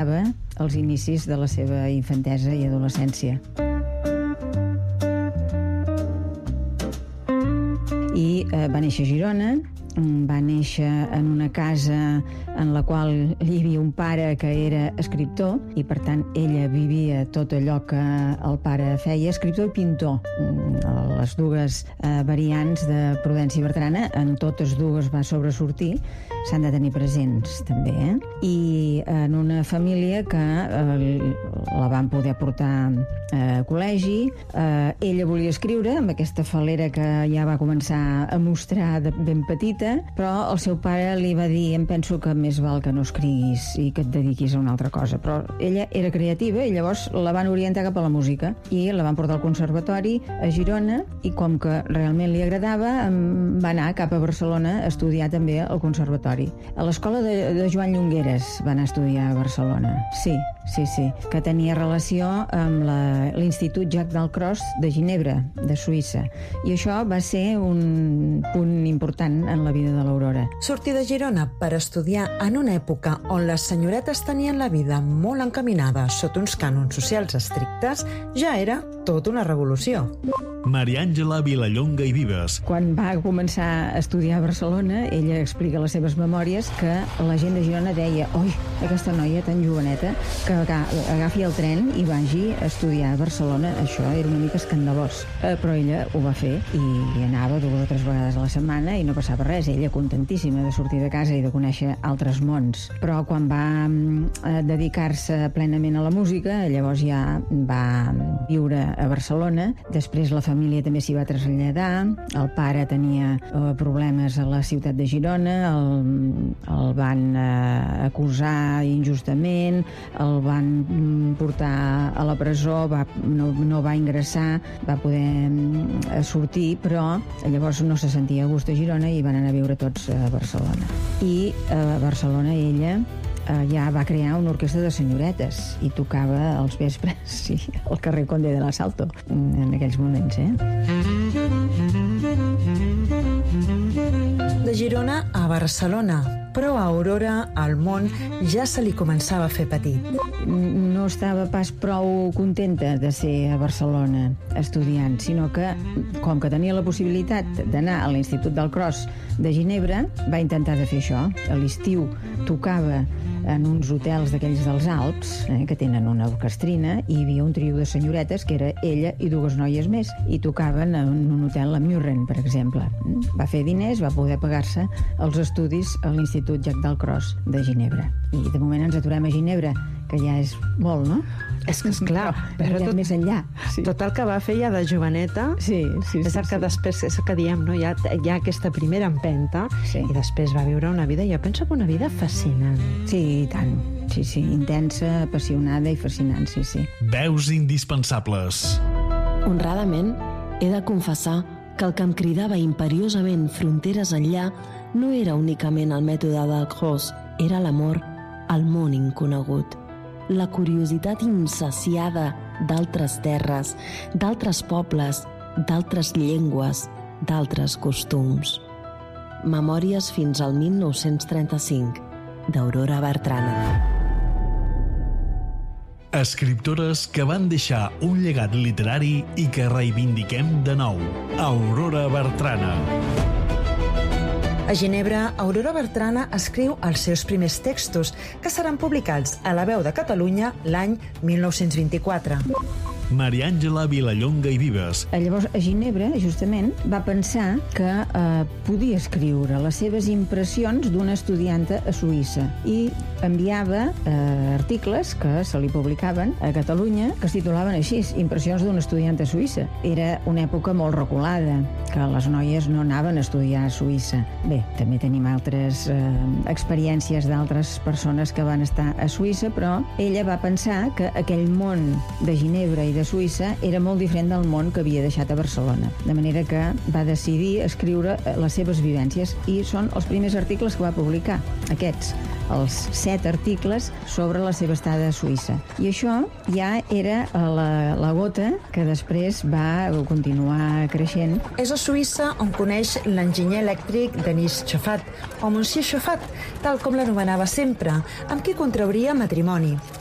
els inicis de la seva infantesa i adolescència. I va néixer a Girona, va néixer en una casa en la qual hi havia un pare que era escriptor i, per tant, ella vivia tot allò que el pare feia, escriptor i pintor. Les dues variants de Prudenci Bertrana, en totes dues va sobresortir, s'han de tenir presents, també. I en una família que la van poder portar a col·legi. Ella volia escriure, amb aquesta falera que ja va començar a mostrar de ben petita, però el seu pare li va dir: em penso que més val que no escriguis i que et dediquis a una altra cosa. Però ella era creativa i llavors la van orientar cap a la música i la van portar al conservatori a Girona, i com que realment li agradava va anar cap a Barcelona a estudiar també al conservatori. A l'escola de Joan Llongueras va anar a estudiar a Barcelona. Sí, que tenia relació amb l'Institut Jacques Dalcroze de Ginebra, de Suïssa. I això va ser un punt important en la vida de l'Aurora. Sortir de Girona per estudiar en una època on les senyoretes tenien la vida molt encaminada sota uns cànons socials estrictes ja era tot una revolució. Maria Àngela Vilallonga i Vives. Quan va començar a estudiar a Barcelona, ella explica a les seves memòries que la gent de Girona deia: oi, aquesta noia tan joveneta, que agafi el tren i vagi a estudiar a Barcelona. Això era una mica escandalós. Però ella ho va fer i anava 2 o 3 vegades a la setmana i no passava res. Ella contentíssima de sortir de casa i de conèixer altres mons. Però quan va dedicar-se plenament a la música, llavors ja va viure a Barcelona. Després la família també s'hi va traslladar. El pare tenia problemes a la ciutat de Girona, el van acusar injustament, el van portar a la presó, no va ingressar, va poder sortir, però llavors no se sentia a gust a Girona i van anar a viure tots a Barcelona. I a Barcelona ella ja va crear una orquestra de senyoretes i tocava als vespres, sí, al carrer Conde de la Salto, en aquells moments, De Girona a Barcelona, però a Aurora el món ja se li començava a fer petit. No estava pas prou contenta de ser a Barcelona estudiant, sinó que, com que tenia la possibilitat d'anar a l'Institut Dalcroze de Ginebra, va intentar de fer això. A l'estiu tocava en uns hotels d'aquells dels Alps, que tenen una orquestrina, i hi havia un trio de senyoretes, que era ella i 2 noies més, i tocaven en un hotel a Murren, per exemple. Va fer diners, va poder pagar-se els estudis a l'Institut Jacques Dalcroze de Ginebra. I de moment ens aturem a Ginebra, que ja és molt, no? És que, esclar, però tot, més enllà. Sí. Tot el que va fer ja de joveneta, sí, és el que després, és el que diem, no? Hi ha aquesta primera empenta, i després va viure una vida, jo penso que una vida fascinant. Sí, i tant. Sí, intensa, apassionada i fascinant, sí. Veus indispensables. Honradament, he de confessar que el que em cridava imperiosament fronteres enllà no era únicament el mètode Dalcroze, era l'amor al món inconegut. La curiositat insaciada d'altres terres, d'altres pobles, d'altres llengües, d'altres costums. Memòries fins al 1935, d'Aurora Bertrana. Escriptores que van deixar un llegat literari i que reivindiquem de nou. Aurora Bertrana. A Ginebra, Aurora Bertrana escriu els seus primers textos, que seran publicats a La Veu de Catalunya l'any 1924. Maria Àngela Vilallonga i Vives. Llavors, a Ginebra, justament, va pensar que podia escriure les seves impressions d'una estudianta a Suïssa i enviava articles que se li publicaven a Catalunya que es titulaven així, Impressions d'una estudianta a Suïssa. Era una època molt reculada, que les noies no anaven a estudiar a Suïssa. Bé, també tenim altres experiències d'altres persones que van estar a Suïssa, però ella va pensar que aquell món de Ginebra i de Suïssa era molt diferent del món que havia deixat a Barcelona. De manera que va decidir escriure les seves vivències i són els primers articles que va publicar, aquests. els 7 articles sobre la seva estada a Suïssa. I això ja era la gota que després va continuar creixent. És a Suïssa on coneix l'enginyer elèctric Denis Chauffat, o Monsieur Chauffat, tal com l'anomenava sempre, amb qui contrauria matrimoni.